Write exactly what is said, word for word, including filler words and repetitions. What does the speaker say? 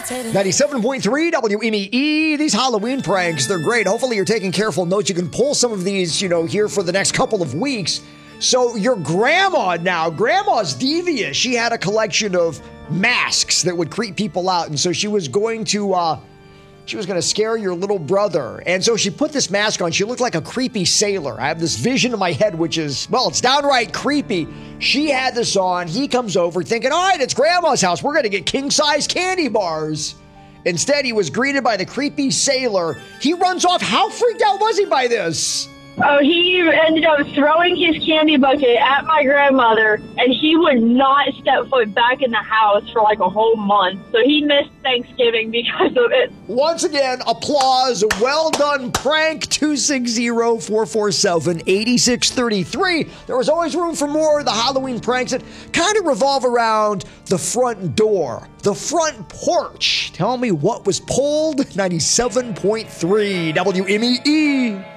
ninety-seven point three W M E E. These Halloween pranks, they're great. Hopefully you're taking careful notes. You can pull some of these, you know, here for the next couple of weeks. So your grandma now, grandma's devious. She had a collection of masks that would creep people out. And so she was going to, uh, she was going to scare your little brother. And so she put this mask on. She looked like a creepy sailor. I have this vision in my head, which is, well, it's downright creepy. She had this on. He comes over thinking, all right, it's grandma's house. We're going to get king-size candy bars. Instead, he was greeted by the creepy sailor. He runs off. How freaked out was he by this? Oh, he ended up throwing his candy bucket at my grandmother, and he would not step foot back in the house for like a whole month. So he missed Thanksgiving because of it. Once again, applause. Well done, prank. two six zero, four four seven, eight six three three. There was always room for more of the Halloween pranks that kind of revolve around the front door, the front porch. Tell me what was pulled. ninety-seven point three W M E E.